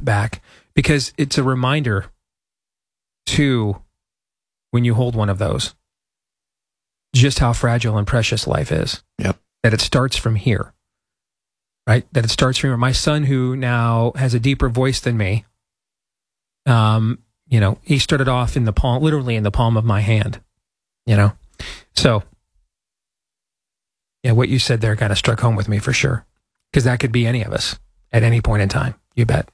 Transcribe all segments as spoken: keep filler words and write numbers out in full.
back, because it's a reminder to, when you hold one of those, just how fragile and precious life is. Yep. That it starts from here, right? That it starts from here. My son, who now has a deeper voice than me, um, you know, he started off in the palm, literally in the palm of my hand, you know? So, yeah, what you said there kind of struck home with me for sure, because that could be any of us at any point in time. You bet.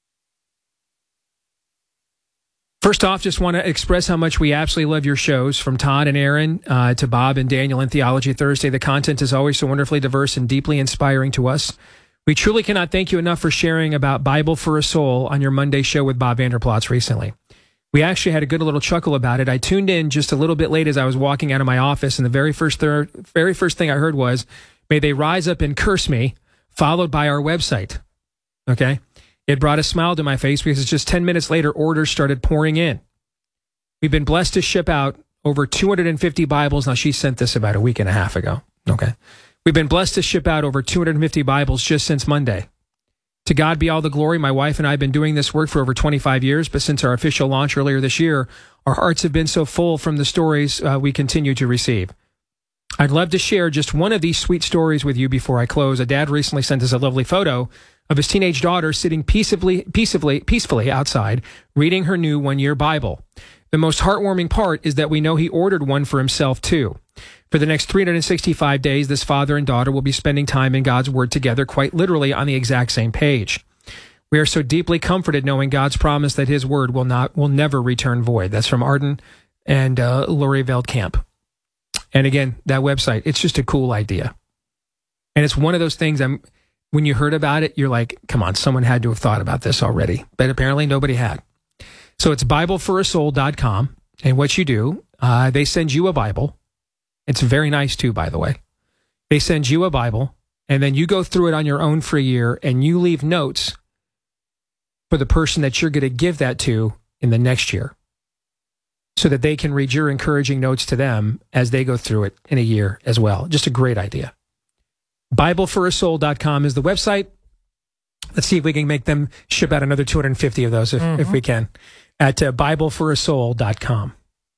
First off, just want to express how much we absolutely love your shows, from Todd and Aaron uh, to Bob and Daniel in Theology Thursday. The content is always so wonderfully diverse and deeply inspiring to us. We truly cannot thank you enough for sharing about Bible for a Soul on your Monday show with Bob Vanderplatz recently. We actually had a good little chuckle about it. I tuned in just a little bit late as I was walking out of my office, and the very first thir- very first thing I heard was, "May they rise up and curse me," followed by our website. Okay? It brought a smile to my face, because just ten minutes later, orders started pouring in. We've been blessed to ship out over two hundred fifty Bibles. Now, she sent this about a week and a half ago. Okay. We've been blessed to ship out over two hundred fifty Bibles just since Monday. To God be all the glory. My wife and I have been doing this work for over twenty-five years, but since our official launch earlier this year, our hearts have been so full from the stories uh, we continue to receive. I'd love to share just one of these sweet stories with you before I close. A dad recently sent us a lovely photo of his teenage daughter sitting peaceably, peaceably, peacefully outside, reading her new one-year Bible. The most heartwarming part is that we know he ordered one for himself, too. For the next three hundred sixty-five days, this father and daughter will be spending time in God's Word together, quite literally on the exact same page. We are so deeply comforted knowing God's promise that His Word will not, will never return void. That's from Arden and uh, Lori Veldkamp. And again, that website, it's just a cool idea. And it's one of those things, I'm, when you heard about it, you're like, come on, someone had to have thought about this already. But apparently nobody had. So it's Bible for a Soul dot com. And what you do, uh, they send you a Bible. It's very nice too, by the way. They send you a Bible, and then you go through it on your own for a year, and you leave notes for the person that you're going to give that to in the next year, so that they can read your encouraging notes to them as they go through it in a year as well. Just a great idea. Bible for a Soul dot com is the website. Let's see if we can make them ship out another two hundred fifty of those if, mm-hmm. if we can, at uh, Bible for a Soul dot com.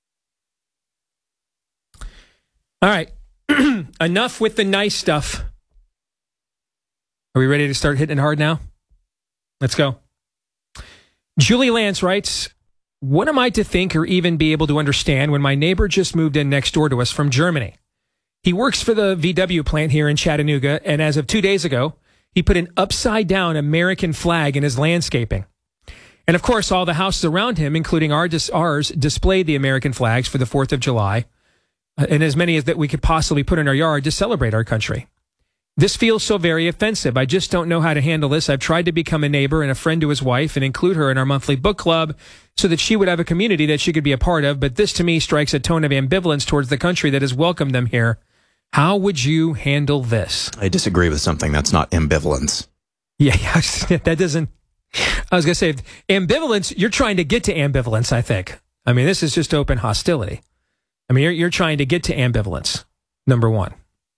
All right, enough with the nice stuff. Are we ready to start hitting it hard now? Let's go. Julie Lance writes, what am I to think or even be able to understand when my neighbor just moved in next door to us from Germany? He works for the V W plant here in Chattanooga, and as of two days ago, he put an upside-down American flag in his landscaping. And of course, all the houses around him, including our, ours, displayed the American flags for the fourth of July, and as many as that we could possibly put in our yard to celebrate our country. This feels so very offensive. I just don't know how to handle this. I've tried to become a neighbor and a friend to his wife and include her in our monthly book club so that she would have a community that she could be a part of, but this to me strikes a tone of ambivalence towards the country that has welcomed them here. How would you handle this? I disagree with something that's not ambivalence. Yeah, yeah that doesn't... I was going to say, ambivalence, you're trying to get to ambivalence, I think. I mean, this is just open hostility. I mean, you're, you're trying to get to ambivalence, number one.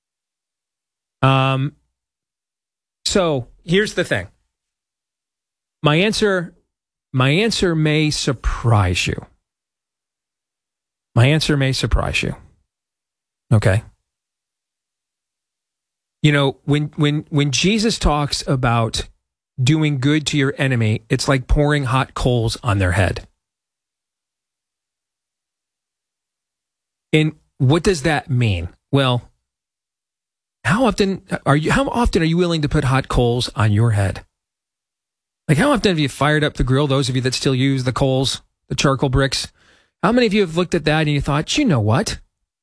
Um. So here's the thing. My answer, my answer may surprise you. My answer may surprise you. Okay. You know, when when when Jesus talks about doing good to your enemy, it's like pouring hot coals on their head. And what does that mean? Well, how often are you how often are you willing to put hot coals on your head? Like, how often have you fired up the grill, those of you that still use the coals, the charcoal bricks? How many of you have looked at that and you thought, you know what?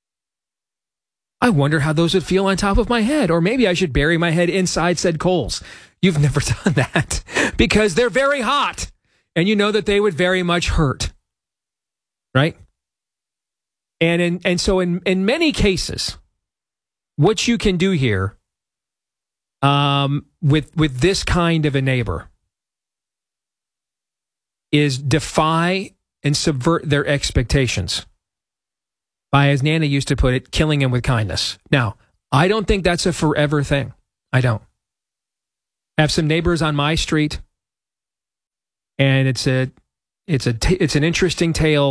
I wonder how those would feel on top of my head, or maybe I should bury my head inside said coals. You've never done that because they're very hot and you know that they would very much hurt, right? And in, and so in, in many cases, what you can do here um, with, with this kind of a neighbor is defy and subvert their expectations by, as Nana used to put it, killing him with kindness. Now, I don't think that's a forever thing. I don't. I have some neighbors on my street and it's a it's a t- it's an interesting tale.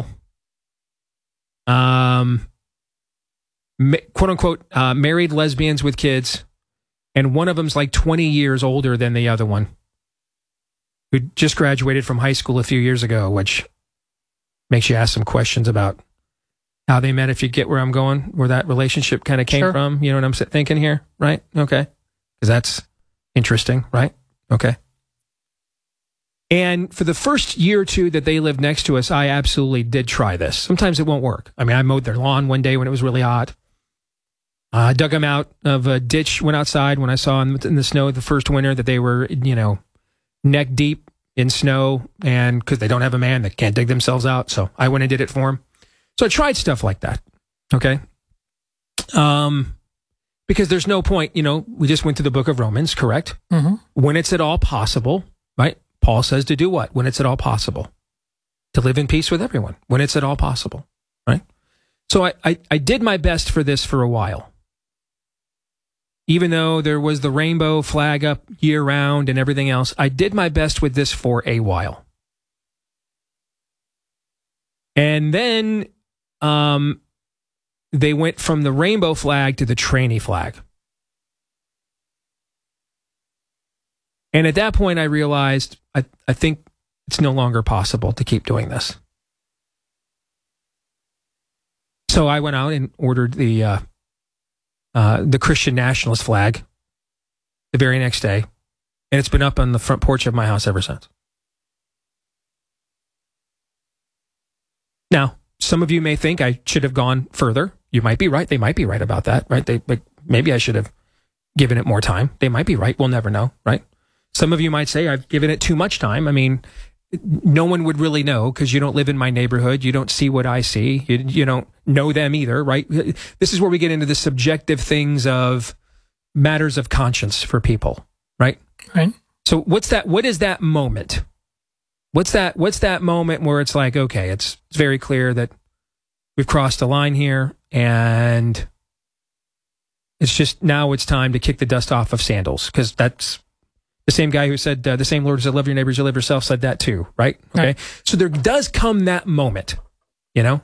Um, ma- quote unquote, uh, married lesbians with kids, and one of them's like twenty years older than the other one, who just graduated from high school a few years ago, which makes you ask some questions about how they met, if you get where I'm going, where that relationship kind of came Sure. from. You know what I'm thinking here, right? Okay. Because that's interesting, right? Okay. And for the first year or two that they lived next to us, I absolutely did try this. Sometimes it won't work. I mean, I mowed their lawn one day when it was really hot. I uh, dug them out of a ditch, went outside when I saw in, in the snow the first winter that they were, you know, neck deep in snow, and because they don't have a man, they can't dig themselves out. So I went and did it for them. So I tried stuff like that. Okay. Um, because there's no point, you know, we just went to the book of Romans, correct? Mm-hmm. When it's at all possible, right? Paul says to do what? When it's at all possible. To live in peace with everyone. When it's at all possible, right? So I, I, I did my best for this for a while. Even though there was the rainbow flag up year round and everything else, I did my best with this for a while. And then um, they went from the rainbow flag to the tranny flag. And at that point, I realized I, I think it's no longer possible to keep doing this. So I went out and ordered the uh, uh, the Christian nationalist flag the very next day, and it's been up on the front porch of my house ever since. Now, some of you may think I should have gone further. You might be right. They might be right about that, right? They like, maybe I should have given it more time. They might be right. We'll never know, right? Some of you might say I've given it too much time. I mean, no one would really know because you don't live in my neighborhood. You don't see what I see. You, you don't know them either, right? This is where we get into the subjective things of matters of conscience for people, right? Right. So what's that? What is that moment? What's that? What's that moment where it's like, okay, it's, it's very clear that we've crossed a line here, and it's just now it's time to kick the dust off of sandals, because that's the same guy who said, uh, the same Lord who said, love your neighbors, you love yourself, said that too, right? Okay. Right. So there does come that moment, you know?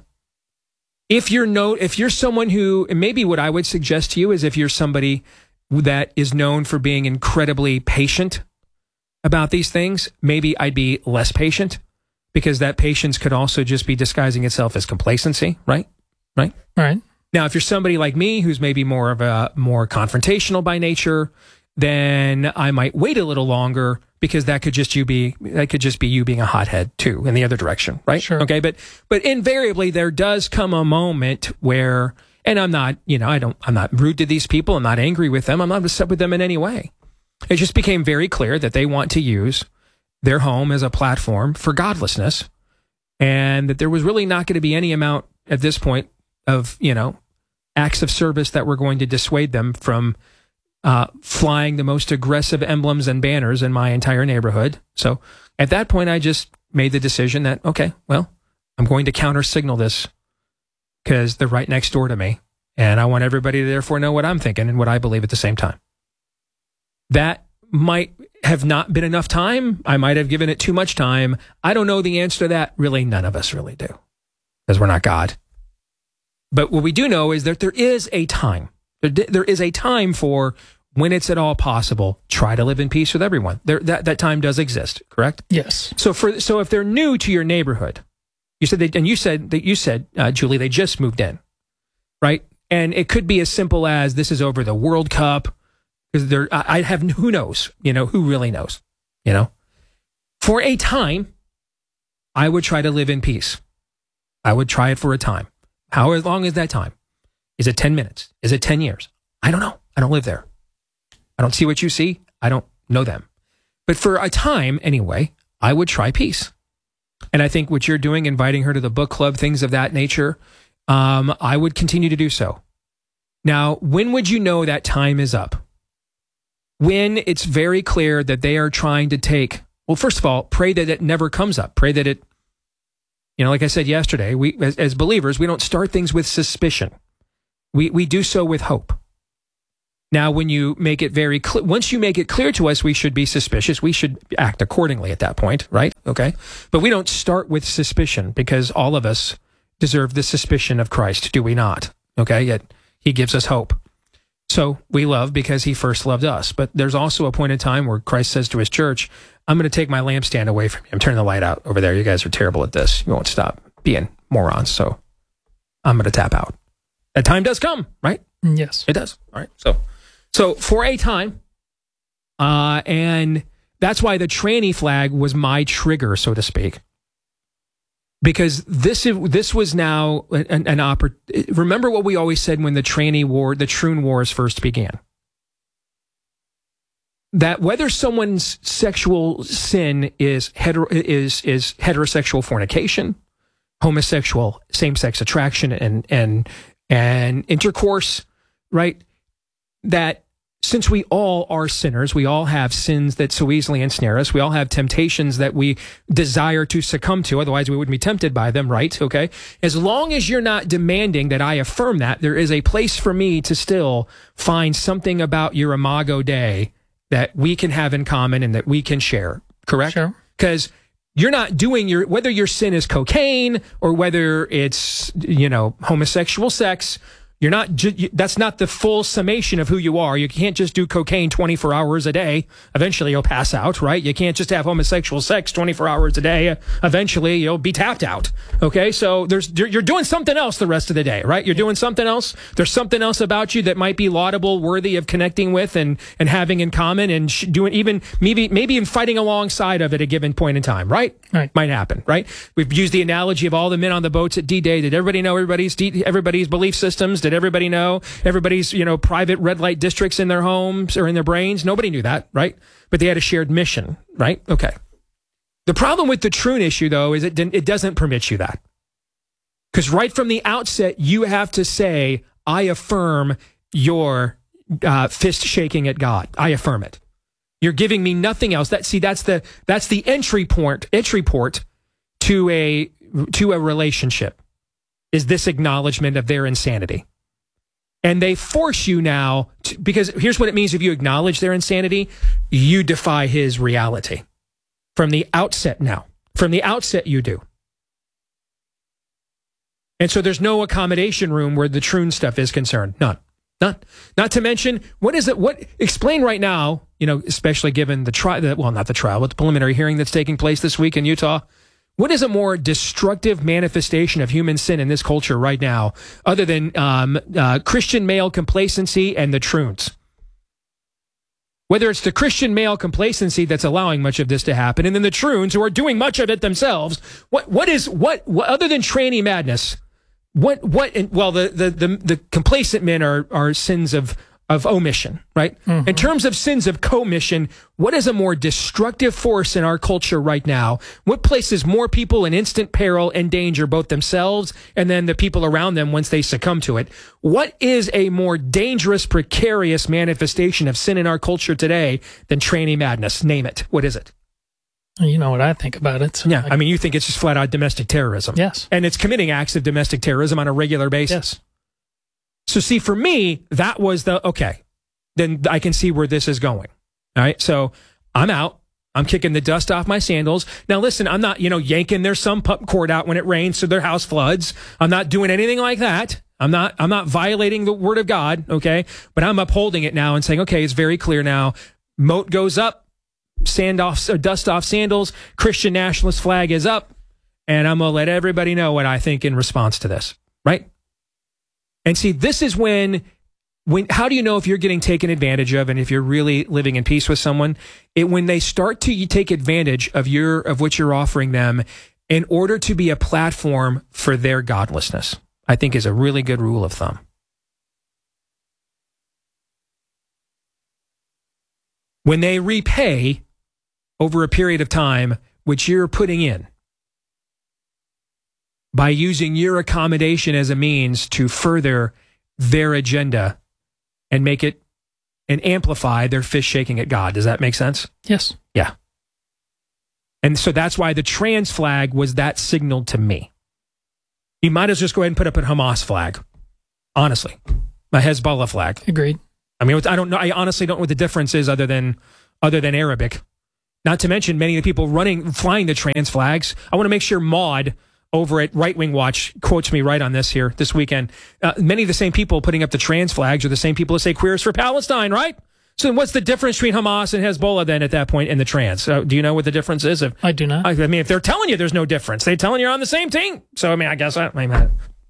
If you're no, if you're someone who, and maybe what I would suggest to you is if you're somebody that is known for being incredibly patient about these things, maybe I'd be less patient, because that patience could also just be disguising itself as complacency, right? Right? Right. Now, if you're somebody like me who's maybe more of a more confrontational by nature, then I might wait a little longer, because that could just you be that could just be you being a hothead too in the other direction, right? Sure. Okay, but but invariably there does come a moment where, and I'm not, you know, I don't, I'm not rude to these people. I'm not angry with them. I'm not upset with them in any way. It just became very clear that they want to use their home as a platform for godlessness, and that there was really not going to be any amount at this point of, you know, acts of service that were going to dissuade them from uh, flying the most aggressive emblems and banners in my entire neighborhood. So at that point, I just made the decision that, okay, well, I'm going to counter signal this because they're right next door to me, and I want everybody to therefore know what I'm thinking and what I believe at the same time. That might have not been enough time. I might have given it too much time. I don't know the answer to that. Really, none of us really do, because we're not God. But what we do know is that there is a time. There, there is a time for when it's at all possible, try to live in peace with everyone. There, that, that time does exist, correct? Yes. So for so if they're new to your neighborhood, you said they, and you said that you said, uh, Julie, they just moved in, right? And it could be as simple as this is over the World Cup. Because there, I, I have, who knows, you know, who really knows, you know? For a time, I would try to live in peace. I would try it for a time. How long is that time? Is it ten minutes? Is it ten years? I don't know. I don't live there. I don't see what you see. I don't know them. But for a time, anyway, I would try peace. And I think what you're doing, inviting her to the book club, things of that nature, um, I would continue to do so. Now, when would you know that time is up? When it's very clear that they are trying to take, well, first of all, pray that it never comes up. Pray that it, you know, like I said yesterday, we as, as believers, we don't start things with suspicion. We we do so with hope. Now, when you make it very clear, once you make it clear to us, we should be suspicious. We should act accordingly at that point, right? Okay. But we don't start with suspicion because all of us deserve the suspicion of Christ, do we not? Okay. Yet he gives us hope. So we love because he first loved us. But there's also a point in time where Christ says to his church, I'm going to take my lampstand away from you. I'm turning the light out over there. You guys are terrible at this. You won't stop being morons. So I'm going to tap out. That time does come, right? Yes. It does. All right. So, so for a time, uh, and that's why the tranny flag was my trigger, so to speak. Because this this was now an, an opportunity. Remember what we always said when the tranny war, the Troon Wars first began. That whether someone's sexual sin is hetero, is is heterosexual fornication, homosexual same-sex attraction, and and and intercourse, right? That since we all are sinners, we all have sins that so easily ensnare us. We all have temptations that we desire to succumb to. Otherwise, we wouldn't be tempted by them, right? Okay. As long as you're not demanding that I affirm that, there is a place for me to still find something about your Imago Dei that we can have in common and that we can share. Correct? Sure. Because you're not doing your, whether your sin is cocaine or whether it's, you know, homosexual sex, you're not, ju- that's not the full summation of who you are. You can't just do cocaine twenty-four hours a day. Eventually you'll pass out, right? You can't just have homosexual sex twenty-four hours a day. Eventually you'll be tapped out. Okay. So there's, you're doing something else the rest of the day, right? You're doing something else. There's something else about you that might be laudable, worthy of connecting with and, and having in common and sh- doing even, maybe, maybe even fighting alongside of at a given point in time, right? Right. Might happen, right? We've used the analogy of all the men on the boats at D-Day. Did everybody know everybody's, D- everybody's belief systems? Did everybody know everybody's, you know, private red light districts in their homes or in their brains? Nobody knew that, right? But they had a shared mission, right? Okay. The problem with the Troon issue, though, is it didn't, it doesn't permit you that. Because right from the outset, you have to say, I affirm your uh, fist shaking at God. I affirm it. You're giving me nothing else. That see, that's the that's the entry port entry port to a to a relationship. Is this acknowledgement of their insanity? And they force you now to, because here's what it means if you acknowledge their insanity, you defy his reality. From the outset now. From the outset you do. And so there's no accommodation room where the Troon stuff is concerned. None. None. Not to mention, what is it? What explain right now, you know, especially given the trial, well, not the trial, but the preliminary hearing that's taking place this week in Utah. What is a more destructive manifestation of human sin in this culture right now, other than um, uh, Christian male complacency and the Troons? Whether it's the Christian male complacency that's allowing much of this to happen, and then the Troons who are doing much of it themselves. What what is what, what other than tranny madness? What what? Well, the the the, the complacent men are are sins of. of omission, right? Mm-hmm. In terms of sins of commission, what is a more destructive force in our culture right now? What places more people in instant peril and danger, both themselves and then the people around them once they succumb to it? What is a more dangerous, precarious manifestation of sin in our culture today than tranny madness? Name it. What is it? You know what I think about it. So yeah, I, I mean, you think it's just flat out domestic terrorism. Yes. And it's committing acts of domestic terrorism on a regular basis. Yes. So see, for me, that was the, okay, then I can see where this is going. All right. So I'm out. I'm kicking the dust off my sandals. Now, listen, I'm not, you know, yanking their sump pump cord out when it rains so their house floods. I'm not doing anything like that. I'm not, I'm not violating the word of God. Okay. But I'm upholding it now and saying, okay, it's very clear now. Moat goes up, sand off, or dust off sandals. Christian nationalist flag is up. And I'm going to let everybody know what I think in response to this. Right. And see, this is when, when, how do you know if you're getting taken advantage of and if you're really living in peace with someone? It, when they start to take advantage of your, of what you're offering them in order to be a platform for their godlessness, I think is a really good rule of thumb. When they repay over a period of time, which you're putting in, by using your accommodation as a means to further their agenda and make it and amplify their fist shaking at God. Does that make sense? Yes. Yeah. And so that's why the trans flag was that signal to me. You might as well just go ahead and put up a Hamas flag. Honestly. A Hezbollah flag. Agreed. I mean, I don't know. I honestly don't know what the difference is other than other than Arabic. Not to mention many of the people running, flying the trans flags. I want to make sure Maud over at Right Wing Watch quotes me right on this here this weekend. Uh, many of the same people putting up the trans flags are the same people that say queers for Palestine, right? So what's the difference between Hamas and Hezbollah then at that point in the trans? Uh, do you know what the difference is? If, I do not. I, I mean, if they're telling you there's no difference, they're telling you you're on the same team. So, I mean, I guess I, I mean,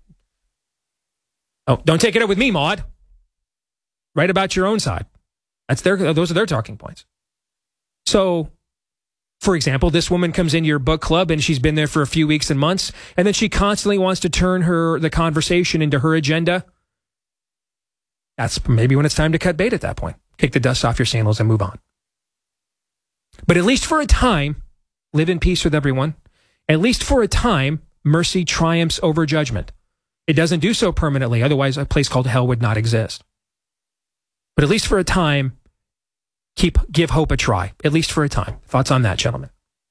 oh, don't take it up with me, Maud. Write about your own side. That's their, those are their talking points. So, for example, this woman comes into your book club and she's been there for a few weeks and months, and then she constantly wants to turn her the conversation into her agenda. That's maybe when it's time to cut bait at that point. Kick the dust off your sandals and move on. But at least for a time, live in peace with everyone. At least for a time, mercy triumphs over judgment. It doesn't do so permanently. Otherwise, a place called hell would not exist. But at least for a time, keep give hope a try. At least for a time. Thoughts on that, gentlemen?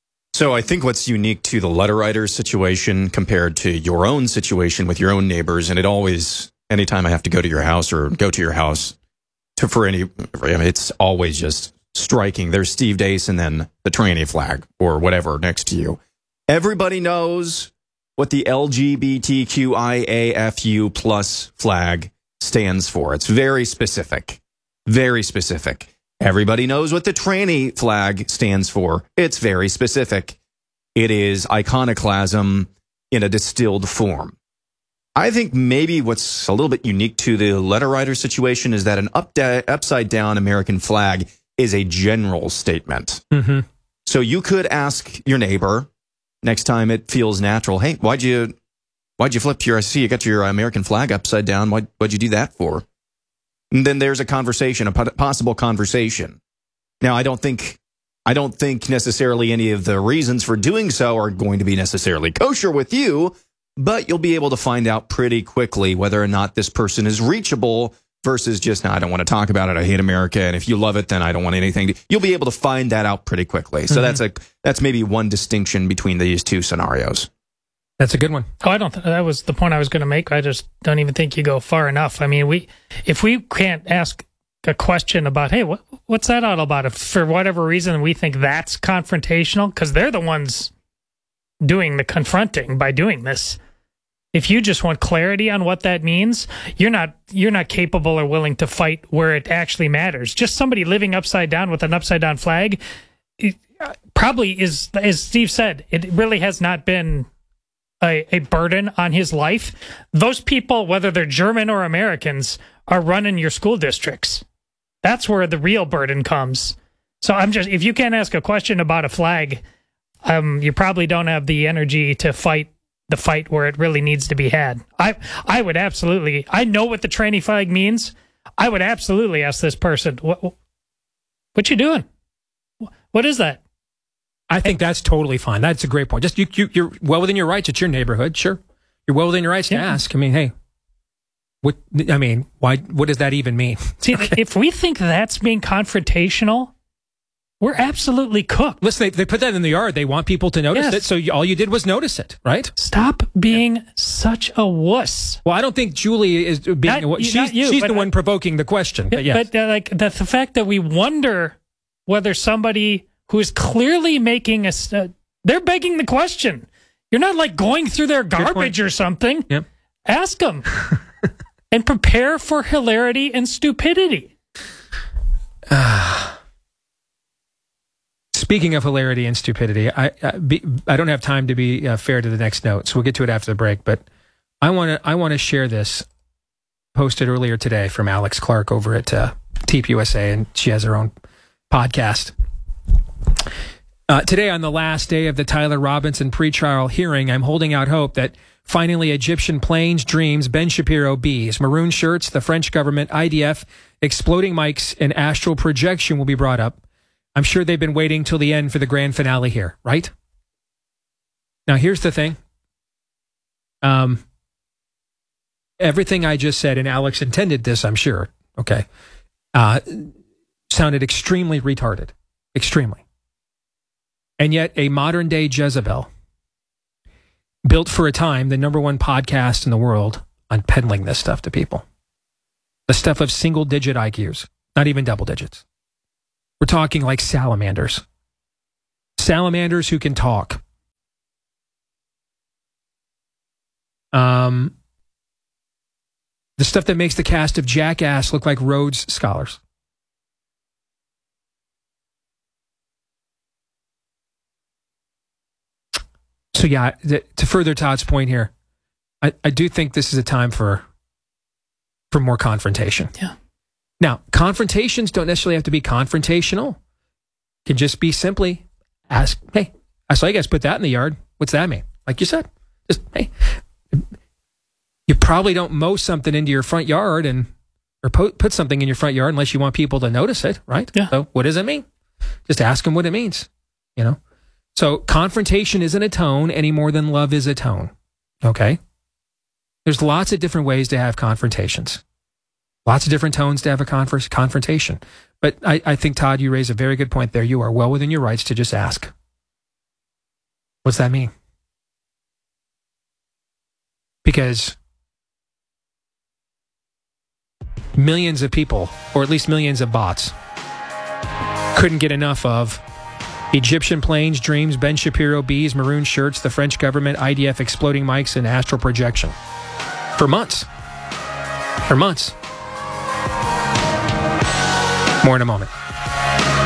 So I think what's unique to the letter writer's situation compared to your own situation with your own neighbors, and it always, anytime I have to go to your house or go to your house to for any, I mean, it's always just striking. There's Steve Deace and then the tranny flag or whatever next to you. Everybody knows what the L G B T Q I A F U plus flag stands for. It's very specific. Very specific. Everybody knows what the tranny flag stands for. It's very specific. It is iconoclasm in a distilled form. I think maybe what's a little bit unique to the letter writer situation is that an up upside down American flag is a general statement. Mm-hmm. So you could ask your neighbor next time it feels natural, hey, why'd you why'd you flip your, I see you got your American flag upside down. Why'd, why'd you do that for? And then there's a conversation, a possible conversation. Now, I don't think, I don't think necessarily any of the reasons for doing so are going to be necessarily kosher with you, but you'll be able to find out pretty quickly whether or not this person is reachable versus just, no, I don't want to talk about it. I hate America. And if you love it, then I don't want anything to, you'll be able to find that out pretty quickly. So mm-hmm. that's a, that's maybe one distinction between these two scenarios. That's a good one. Oh, I don't. Th- that was the point I was going to make. I just don't even think you go far enough. I mean, we if we can't ask a question about, hey, what what's that all about? If for whatever reason we think that's confrontational, because they're the ones doing the confronting by doing this. If you just want clarity on what that means, you're not you're not capable or willing to fight where it actually matters. Just somebody living upside down with an upside down flag, it probably is, as Steve said, it really has not been A, a burden on his life. Those people, whether they're German or Americans, are running your school districts. That's where the real burden comes. So I'm just, if you can't ask a question about a flag, um, you probably don't have the energy to fight the fight where it really needs to be had. I, I would absolutely, I know what the tranny flag means. I would absolutely ask this person, what, what you doing? What is that? I think that's totally fine. That's a great point. Just you, you, you're well within your rights. It's your neighborhood. Sure, you're well within your rights to yeah. ask. I mean, hey, what? I mean, why? What does that even mean? See, okay. If we think that's being confrontational, we're absolutely cooked. Listen, they, they put that in the yard. They want people to notice yes. it. So you, all you did was notice it, right? Stop being yeah. such a wuss. Well, I don't think Julie is being. Not, a wuss. She's, you, she's the I, one provoking the question. But, yes. but uh, like the, the fact that we wonder whether somebody who is clearly making a, uh, they're begging the question. You're not like going through their garbage or something. Yep. Ask them and prepare for hilarity and stupidity. Uh, speaking of hilarity and stupidity, I I, be, I don't have time to be uh, fair to the next note, so we'll get to it after the break. But I want to I want to share this posted earlier today from Alex Clark over at uh, T P U S A, and she has her own podcast. Uh, today, on the last day of the Tyler Robinson pretrial hearing, I'm holding out hope that finally Egyptian planes, dreams, Ben Shapiro, bees, maroon shirts, the French government, I D F, exploding mics, and astral projection will be brought up. I'm sure they've been waiting till the end for the grand finale here, right? Now, here's the thing. Um, everything I just said, and Alex intended this, I'm sure, okay, uh, sounded extremely retarded. Extremely. And yet a modern day Jezebel built for a time the number one podcast in the world on peddling this stuff to people. The stuff of single-digit I Qs, not even double digits. We're talking like salamanders. Salamanders who can talk. Um, the stuff that makes the cast of Jackass look like Rhodes Scholars. So yeah, th- to further Todd's point here, I, I do think this is a time for for more confrontation. Yeah. Now, confrontations don't necessarily have to be confrontational. It can just be simply ask, hey, I saw you guys put that in the yard. What's that mean? Like you said, just, hey, you probably don't mow something into your front yard and or po- put something in your front yard unless you want people to notice it, right? Yeah. So what does it mean? Just ask them what it means, you know? So confrontation isn't a tone any more than love is a tone, okay? There's lots of different ways to have confrontations. Lots of different tones to have a converse, confrontation. But I, I think, Todd, you raise a very good point there. You are well within your rights to just ask. What's that mean? Because millions of people, or at least millions of bots, couldn't get enough of Egyptian planes, dreams, Ben Shapiro bees, maroon shirts, the French government, I D F exploding mics, and astral projection. For months. For months. More in a moment.